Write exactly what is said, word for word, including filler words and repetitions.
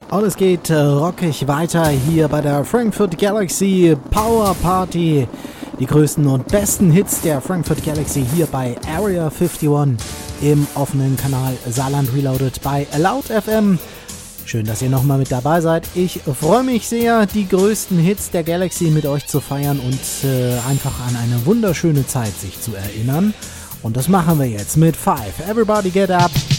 Und es geht äh, rockig weiter hier bei der Frankfurt Galaxy Power Party. Die größten und besten Hits der Frankfurt Galaxy hier bei Area einundfünfzig im offenen Kanal Saarland Reloaded bei Loud F M. Schön, dass ihr nochmal mit dabei seid. Ich freue mich sehr, die größten Hits der Galaxy mit euch zu feiern und äh, einfach an eine wunderschöne Zeit sich zu erinnern. Und das machen wir jetzt mit Five. Everybody get up.